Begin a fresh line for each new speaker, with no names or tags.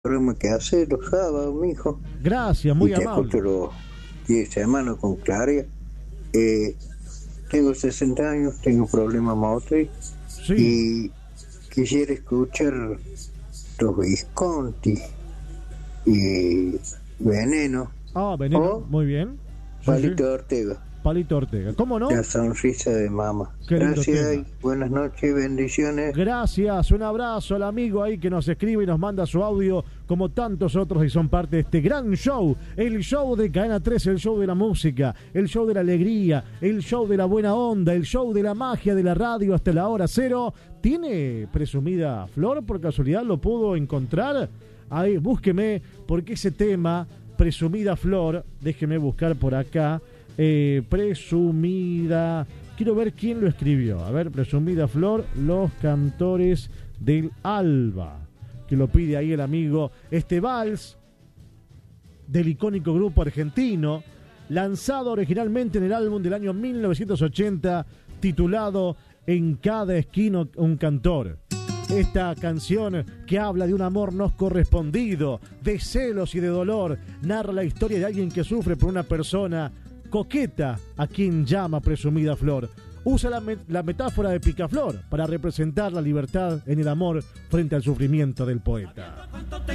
programa que hace los sábados, mijo.
Gracias, muy
y te
amable.
escucho los 10 semanas con Claria. Tengo 60 años, tengo problemas motriz
Sí.
y quisiera escuchar los Visconti y Veneno.
Veneno,
O
muy bien. Sí,
Palito
sí.
Ortega,
Palito Ortega. ¿Cómo no?
la sonrisa de mamá.
Qué lindo
Gracias
tema.
y buenas noches, bendiciones.
Gracias, un abrazo al amigo ahí que nos escribe y nos manda su audio, como tantos otros y son parte de este gran show, el show de Cadena 3, el show de la música, el show de la alegría, el show de la buena onda, el show de la magia de la radio hasta la hora cero. ¿Tiene presumida Flor? Por casualidad lo pudo encontrar. Ahí, búsqueme, porque ese tema, presumida Flor, déjeme buscar por acá, presumida... Quiero ver quién lo escribió. A ver, presumida Flor, los cantores del Alba. Que lo pide ahí el amigo. Este vals del icónico grupo argentino, lanzado originalmente en el álbum del año 1980, titulado En cada esquina un cantor. Esta canción que habla de un amor no correspondido, de celos y de dolor, narra la historia de alguien que sufre por una persona coqueta a quien llama presumida Flor. Usa la metáfora de Picaflor para representar la libertad en el amor frente al sufrimiento del poeta.